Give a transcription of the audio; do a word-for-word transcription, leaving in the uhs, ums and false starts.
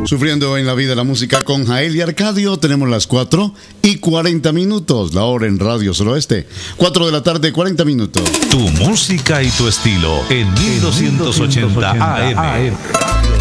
Sufriendo en la vida la música con Jael y Arcadio. Tenemos las cuatro y cuarenta minutos, la hora en Radio Suroeste. cuatro de la tarde, cuarenta minutos. Tu música y tu estilo en mil doscientos ochenta A M.